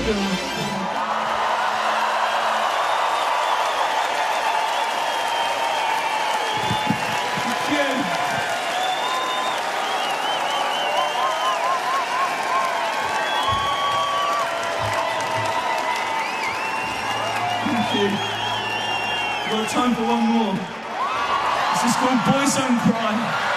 We've got time for one more. This is called Boys Don't Cry.